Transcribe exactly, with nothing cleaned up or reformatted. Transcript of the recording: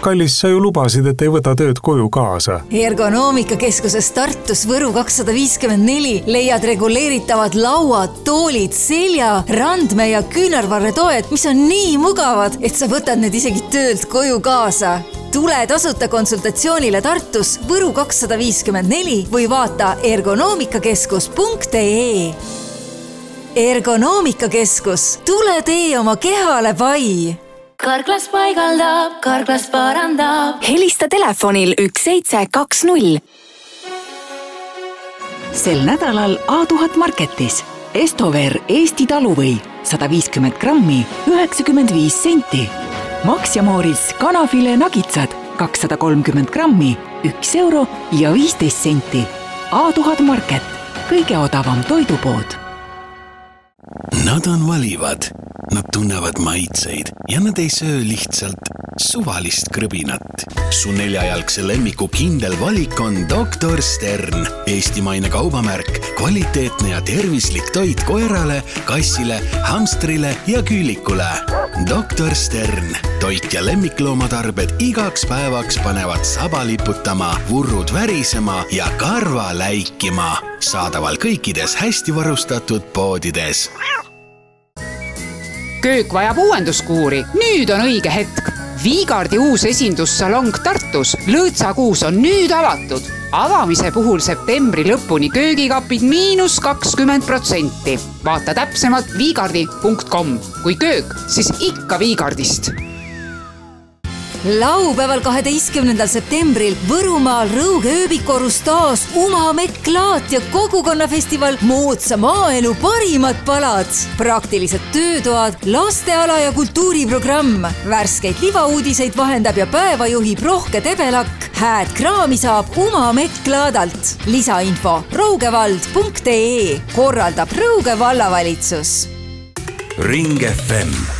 kallis, sa ju lubasid, et ei võta tööd koju kaasa. Ergonoomikakeskuses Tartus Võru kakssada viiskümmend neli leiad reguleeritavad lauad, toolid, selja, randme ja küünarvarretoed, mis on nii mugavad, et sa võtad need isegi töölt koju kaasa. Tule tasuta konsultatsioonile Tartus Võru kakssada viiskümmend neli või vaata ergonoomikakeskus punkt ee. Ergonoomikakeskus, tule tee oma kehale pai. Karklas paigaldab, Karklas parandab. Helista telefonil üks seitse kaks null. Sel nädalal A tuhat Marketis. Estover Eesti taluvõi sada viiskümmend grammi, üheksakümmend viis senti. Max ja Mooris kanafile nagitsad kakssada kolmkümmend grammi, üks euro ja viisteist senti. A tuhat Market, kõige odavam toidupood. Nad on valivad, nad tunnevad maitseid ja nad ei söö lihtsalt suvalist krõbinat. Su neljajalgse lemmiku kindel valik on doktor Stern. Eestimaine kaubamärk, kvaliteetne ja tervislik toit koerale, kassile, hamstrile ja küülikule. doktor Stern. Toit ja lemmikloomatarbed igaks päevaks panevad saba liputama, vurrud värisema ja karva läikima. Saadaval kõikides hästi varustatud poodides. Köök vajab uuenduskuuri. Nüüd on õige hetk. Viigardi uus esindussalong Tartus Lõõtsakuus on nüüd avatud. Avamise puhul septembri lõpuni köögikapid miinus kakskümmend protsenti. Vaata täpsemalt viigardi punkt com. Kui köök, siis ikka Viigardist. Laupäeval kaheteistkümnendal septembril Võrumaal Rõuge ööbikorus taas Uma Meklaat ja kogukonnafestival Moodsa maaelu parimad palad. Praktilised töötoad, lasteala ja kultuuriprogramm. Värskeid libauudiseid vahendab ja päeva juhib Rohke Tebelak. Hääd kraami saab Uma Meklaadalt. Lisainfo rougevald punkt ee. Korraldab Rõuge vallavalitsus. Ring F M